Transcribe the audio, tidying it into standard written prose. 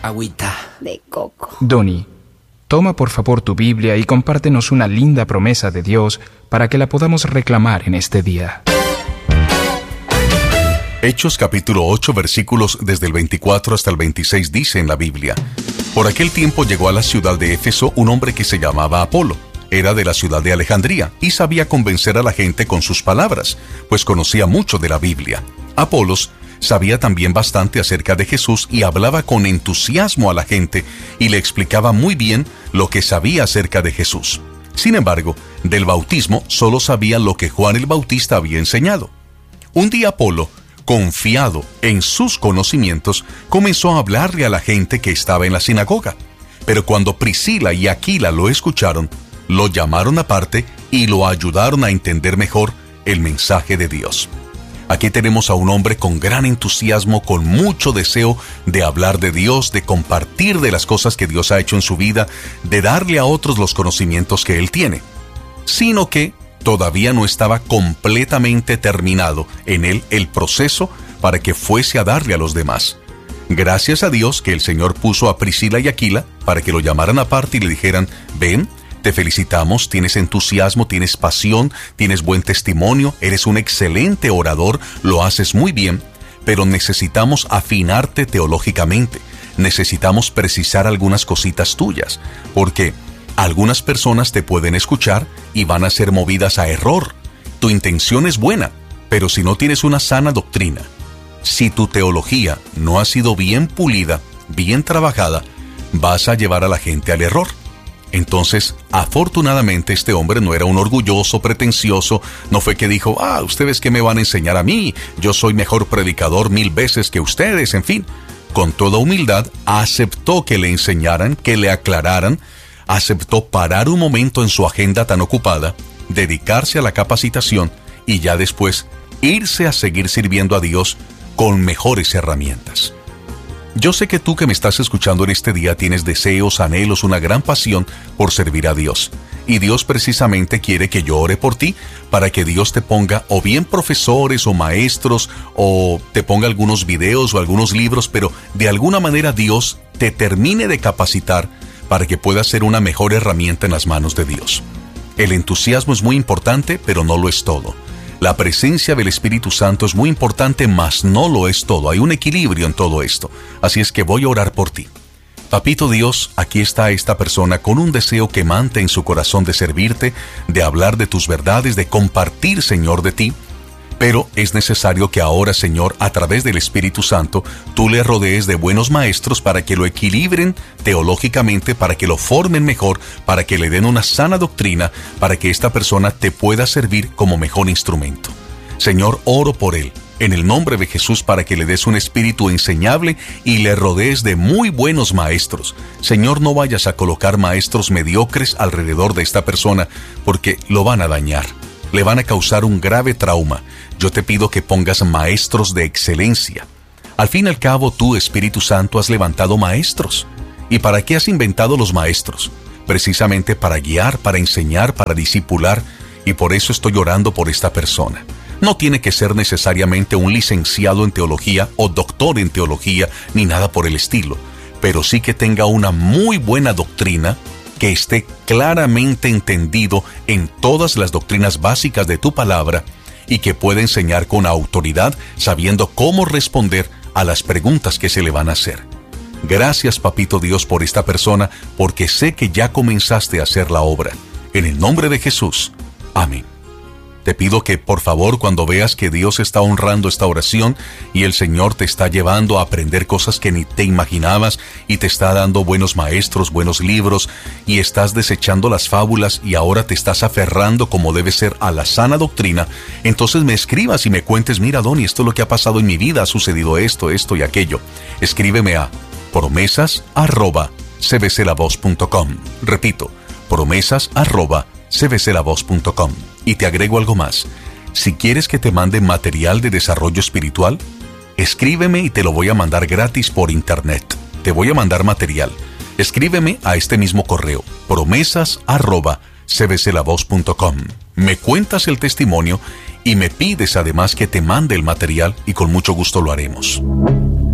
Agüita. De coco. Donny, toma por favor tu Biblia y compártenos una linda promesa de Dios para que la podamos reclamar en este día. Hechos capítulo 8 versículos desde el 24 hasta el 26 dice en la Biblia: Por aquel tiempo llegó a la ciudad de Éfeso un hombre que se llamaba Apolo. Era de la ciudad de Alejandría y sabía convencer a la gente con sus palabras, pues conocía mucho de la Biblia. Apolos sabía también bastante acerca de Jesús y hablaba con entusiasmo a la gente y le explicaba muy bien lo que sabía acerca de Jesús. Sin embargo, del bautismo solo sabía lo que Juan el Bautista había enseñado. Un día Apolo, confiado en sus conocimientos, comenzó a hablarle a la gente que estaba en la sinagoga. Pero cuando Priscila y Aquila lo escucharon, lo llamaron aparte y lo ayudaron a entender mejor el mensaje de Dios. Aquí tenemos a un hombre con gran entusiasmo, con mucho deseo de hablar de Dios, de compartir de las cosas que Dios ha hecho en su vida, de darle a otros los conocimientos que él tiene. Sino que todavía no estaba completamente terminado en él el proceso para que fuese a darle a los demás. Gracias a Dios que el Señor puso a Priscila y Aquila para que lo llamaran aparte y le dijeran: ven, te felicitamos, tienes entusiasmo, tienes pasión, tienes buen testimonio, eres un excelente orador, lo haces muy bien, pero necesitamos afinarte teológicamente, necesitamos precisar algunas cositas tuyas, porque algunas personas te pueden escuchar y van a ser movidas a error. Tu intención es buena, pero si no tienes una sana doctrina, si tu teología no ha sido bien pulida, bien trabajada, vas a llevar a la gente al error. Entonces, afortunadamente, este hombre no era un orgulloso, pretencioso, no fue que dijo: ¿ustedes qué me van a enseñar a mí? Yo soy mejor predicador 1000 veces que ustedes, en fin. Con toda humildad, aceptó que le enseñaran, que le aclararan, aceptó parar un momento en su agenda tan ocupada, dedicarse a la capacitación y ya después irse a seguir sirviendo a Dios con mejores herramientas. Yo sé que tú que me estás escuchando en este día tienes deseos, anhelos, una gran pasión por servir a Dios. Y Dios precisamente quiere que yo ore por ti para que Dios te ponga o bien profesores o maestros o te ponga algunos videos o algunos libros, pero de alguna manera Dios te termine de capacitar para que puedas ser una mejor herramienta en las manos de Dios. El entusiasmo es muy importante, pero no lo es todo. La presencia del Espíritu Santo es muy importante, mas no lo es todo. Hay un equilibrio en todo esto. Así es que voy a orar por ti. Papito Dios, aquí está esta persona con un deseo quemante en su corazón de servirte, de hablar de tus verdades, de compartir, Señor, de ti. Pero es necesario que ahora, Señor, a través del Espíritu Santo, tú le rodees de buenos maestros para que lo equilibren teológicamente, para que lo formen mejor, para que le den una sana doctrina, para que esta persona te pueda servir como mejor instrumento. Señor, oro por él, en el nombre de Jesús, para que le des un espíritu enseñable y le rodees de muy buenos maestros. Señor, no vayas a colocar maestros mediocres alrededor de esta persona, porque lo van a dañar. Le van a causar un grave trauma. Yo te pido que pongas maestros de excelencia. Al fin y al cabo, tú, Espíritu Santo, has levantado maestros. ¿Y para qué has inventado los maestros? Precisamente para guiar, para enseñar, para discipular, y por eso estoy orando por esta persona. No tiene que ser necesariamente un licenciado en teología o doctor en teología, ni nada por el estilo, pero sí que tenga una muy buena doctrina, que esté claramente entendido en todas las doctrinas básicas de tu palabra y que pueda enseñar con autoridad, sabiendo cómo responder a las preguntas que se le van a hacer. Gracias, Papito Dios, por esta persona, porque sé que ya comenzaste a hacer la obra. En el nombre de Jesús. Amén. Te pido que, por favor, cuando veas que Dios está honrando esta oración y el Señor te está llevando a aprender cosas que ni te imaginabas y te está dando buenos maestros, buenos libros, y estás desechando las fábulas y ahora te estás aferrando como debe ser a la sana doctrina, entonces me escribas y me cuentes: mira, Donny, esto es lo que ha pasado en mi vida, ha sucedido esto, esto y aquello. Escríbeme a promesas@cbclavoz.com. Repito, promesas@cbclavoz.com. Y te agrego algo más. Si quieres que te mande material de desarrollo espiritual, escríbeme y te lo voy a mandar gratis por internet. Te voy a mandar material. Escríbeme a este mismo correo, promesas@cbclavoz.com. Me cuentas el testimonio y me pides además que te mande el material y con mucho gusto lo haremos.